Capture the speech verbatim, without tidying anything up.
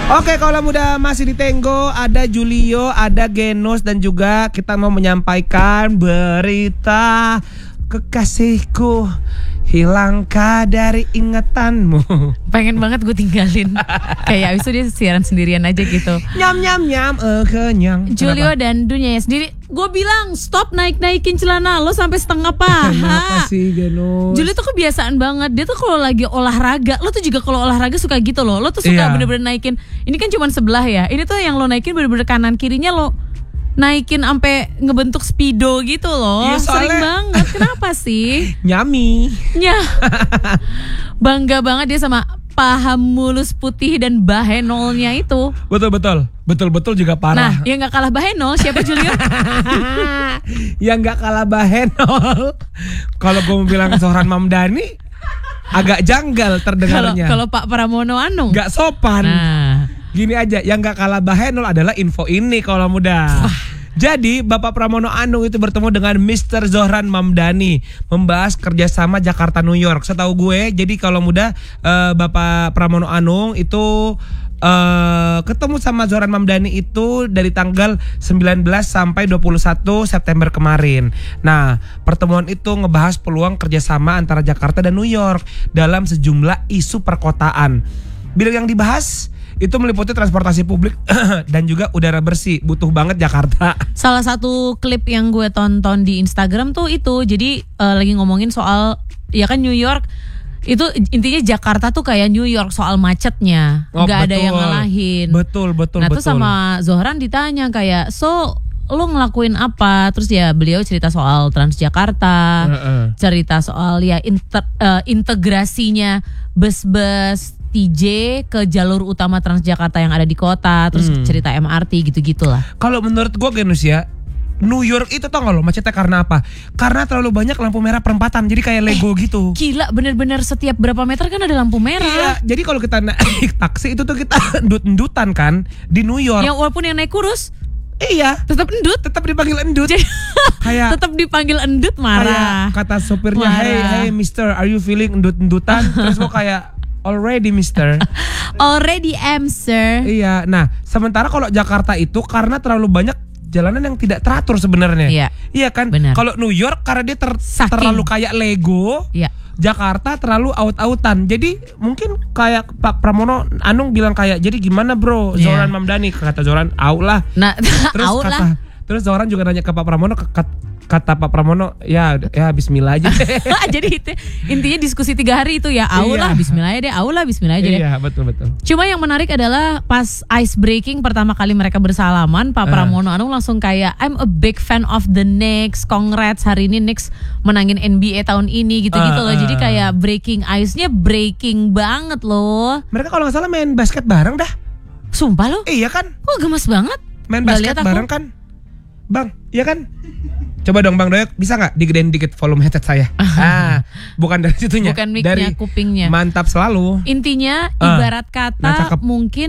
Oke, kalau muda masih di Tenggo, ada Julio, ada Genos, dan juga kita mau menyampaikan berita kekasihku hilangkah dari ingatanmu. Pengen banget gue tinggalin. Kayak abis itu dia siaran sendirian aja gitu. Nyam nyam nyam, eh kenyang. Julio Kenapa? Dan dunia sendiri. Gue bilang stop naik-naikin celana lo sampai setengah paha. Kenapa sih Genos? Julio tuh kebiasaan banget. Dia tuh kalau lagi olahraga, lo tuh juga kalau olahraga suka gitu loh. Lo tuh suka Iya. bener-bener naikin. Ini kan cuma sebelah ya. Ini tuh yang lo naikin bener-bener kanan kirinya lo naikin sampai ngebentuk speedo gitu loh. Iya, soalnya- Sering banget. Kenapa sih? Nyami. Ya. Bangga banget dia sama paha mulus putih dan bahenolnya itu. Betul betul, betul betul juga Nah, parah. yang nggak kalah bahenol siapa Julio? Yang nggak kalah bahenol. Kalau gue mau bilang Zohran Mamdani, agak janggal Kalau terdengarnya. kalau Pak Pramono Anung. Nggak sopan. Nah, Gini aja, yang gak kalah bahenol adalah info ini kalau muda. Jadi Bapak Pramono Anung itu bertemu dengan mister Zohran Mamdani, membahas kerjasama Jakarta New York. Setahu gue, jadi kalau muda eh, Bapak Pramono Anung itu eh, ketemu sama Zohran Mamdani itu dari tanggal sembilan belas sampai dua puluh satu September kemarin. Nah, pertemuan itu ngebahas peluang kerjasama antara Jakarta dan New York dalam sejumlah isu perkotaan. Bidang yang dibahas itu meliputi transportasi publik dan juga udara bersih. Butuh banget Jakarta. salah satu klip yang gue tonton di Instagram tuh itu. Jadi eh, lagi ngomongin soal ya kan New York itu intinya Jakarta tuh kayak New York soal macetnya. Oh, Nggak ada betul. yang ngalahin. Betul, betul, Nah betul. tuh sama Zohran ditanya kayak, so lo ngelakuin apa? Terus ya beliau cerita soal Transjakarta, Heeh. cerita soal ya inter- eh, integrasinya bus-bus T J ke jalur utama Transjakarta yang ada di kota. Terus Hmm. cerita M R T gitu-gitulah. Kalau menurut gue Genus ya, New York itu tau gak lo macetnya karena apa? Karena terlalu banyak lampu merah perempatan. Jadi kayak Lego gitu. Gila, bener-bener setiap berapa meter kan ada lampu merah. Iya, jadi kalau kita naik taksi itu tuh kita endut-endutan kan di New York. Yang walaupun yang naik kurus Iya, tetap endut. tetap dipanggil endut. Jadi Kayak tetap dipanggil endut kayak marah. kata sopirnya, Marah. hey hey mister, are you feeling endut-endutan? Terus gue kayak already mister. Already am sir. Iya, nah sementara kalau Jakarta itu karena terlalu banyak jalanan yang tidak teratur sebenarnya. Iya. Iya kan? Benar. Kalau New York karena dia ter- Saking. terlalu kayak Lego. Iya. Jakarta terlalu out-outan. Jadi mungkin kayak Pak Pramono Anung bilang kayak, jadi gimana bro Iya. Zohran Mamdani? Kata Zohran, au lah. Nah, Terus out kata, lah. terus Zohran juga nanya ke Pak Pramono, ke- kat- kata Pak Pramono, ya ya Bismillah aja. Jadi itu, intinya diskusi tiga hari itu ya, au lah, Iya. Bismillah aja deh, au lah, Bismillah aja deh. Iya betul betul. Cuma yang menarik adalah pas ice breaking pertama kali mereka bersalaman, Pak Ah. Pramono Anung langsung kayak, I'm a big fan of the Knicks, congrats hari ini Knicks menangin N B A tahun ini gitu-gitu Ah, loh. Jadi ah. kayak breaking ice-nya breaking banget loh. Mereka kalau nggak salah main basket bareng dah. Sumpah loh, Iya kan? kok gemes banget. Main Nggak basket lihat aku. bareng kan? Bang, iya kan? Coba dong Bang Doyok, bisa nggak digedein dikit volume headset saya? Ah, bukan dari situnya, Bukan mic-nya, dari kupingnya. mantap selalu. Intinya Ah. ibarat Nah, kata cakep. mungkin